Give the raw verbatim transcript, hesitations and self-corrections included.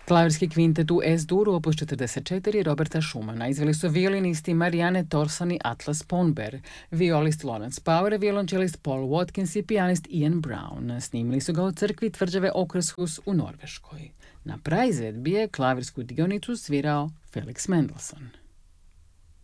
Klavirski kvintet u S-dur opus četrdeset četiri Roberta Schumana izveli su violinisti Marianne Torson i Atlas Ponber, violist Lawrence Power, violončelist Paul Watkins i pijanist Ian Brown. Snimili su ga u crkvi tvrđave Okershus u Norveškoj. Na praizvedbi je klavirsku dionicu svirao Felix Mendelssohn.